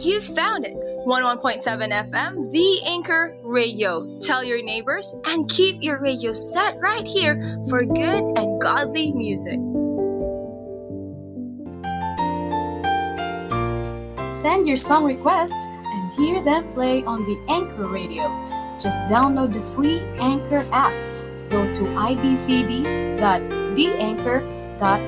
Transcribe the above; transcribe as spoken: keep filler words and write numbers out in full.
You found it! one oh one point seven F M, The Anchor Radio. Tell your neighbors and keep your radio set right here for good and godly music. Send your song requests and hear them play on the Anchor Radio. Just download the free Anchor app. Go to i b c d dot the anchor dot